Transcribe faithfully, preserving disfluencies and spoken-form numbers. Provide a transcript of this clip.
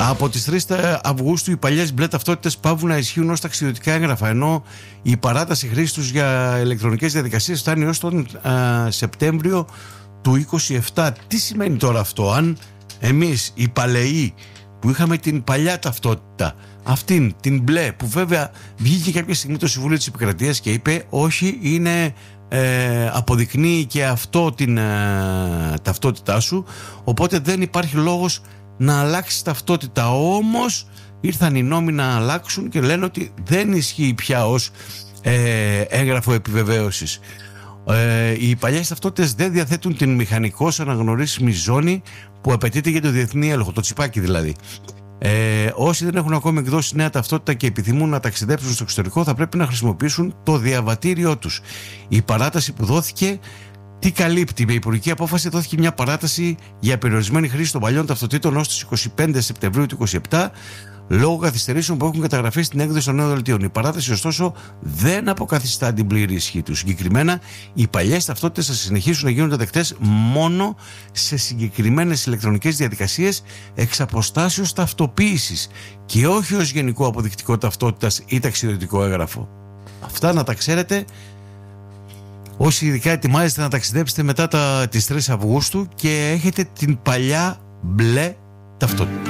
Από τις τρεις Αυγούστου οι παλιές μπλε ταυτότητες παύουν να ισχύουν ως ταξιδιωτικά έγγραφα, ενώ η παράταση χρήσης τους για ηλεκτρονικές διαδικασίες φτάνει ως τον α, Σεπτέμβριο του είκοσι επτά. Τι σημαίνει τώρα αυτό? Αν εμείς οι παλαιοί που είχαμε την παλιά ταυτότητα, αυτήν την μπλε, που βέβαια βγήκε κάποια στιγμή το Συμβούλιο της Επικρατείας και είπε όχι, είναι ε, αποδεικνύει και αυτό την ε, ταυτότητά σου, οπότε δεν υπάρχει λόγος να αλλάξει ταυτότητα. Όμως ήρθαν οι νόμοι να αλλάξουν και λένε ότι δεν ισχύει πια ως ε, έγγραφο επιβεβαίωσης. Ε, οι παλιές ταυτότητες δεν διαθέτουν την μηχανικώς αναγνωρίσιμη ζώνη που απαιτείται για το διεθνή έλεγχο, το τσιπάκι δηλαδή. Ε, όσοι δεν έχουν ακόμη εκδώσει νέα ταυτότητα και επιθυμούν να ταξιδέψουν στο εξωτερικό θα πρέπει να χρησιμοποιήσουν το διαβατήριό τους. Η παράταση που δόθηκε τι καλύπτει? Με υπουργική απόφαση δόθηκε μια παράταση για περιορισμένη χρήση των παλιών ταυτοτήτων ως τις είκοσι πέντε Σεπτεμβρίου του είκοσι επτά λόγω καθυστερήσεων που έχουν καταγραφεί στην έκδοση των νέων δελτίων. Η παράταση ωστόσο δεν αποκαθιστά την πλήρη ισχύ του. Συγκεκριμένα, οι παλιές ταυτότητες θα συνεχίσουν να γίνονται δεκτές μόνο σε συγκεκριμένες ηλεκτρονικές διαδικασίες εξ αποστάσεως ταυτοποίησης και όχι ως γενικό αποδεικτικό ταυτότητας ή ταξιδιωτικό έγγραφο. Αυτά να τα ξέρετε. Όσοι ειδικά ετοιμάζεστε να ταξιδέψετε μετά τα, τις τρεις Αυγούστου και έχετε την παλιά μπλε ταυτότητα.